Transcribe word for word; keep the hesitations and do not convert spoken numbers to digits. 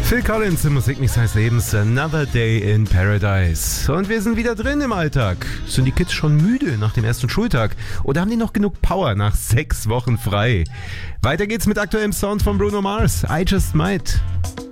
Phil Collins im Musikmix seines Lebens, Another Day in Paradise. Und wir sind wieder drin im Alltag. Sind die Kids schon müde nach dem ersten Schultag? Oder haben die noch genug Power nach sechs Wochen frei? Weiter geht's mit aktuellem Sound von Bruno Mars, I Just Might.